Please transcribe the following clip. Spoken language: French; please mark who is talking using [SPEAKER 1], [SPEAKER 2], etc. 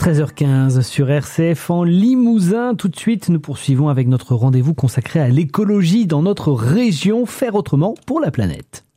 [SPEAKER 1] 13h15 sur RCF en Limousin. Tout de suite, nous poursuivons avec notre rendez-vous consacré à l'écologie dans notre région. Faire autrement pour la planète.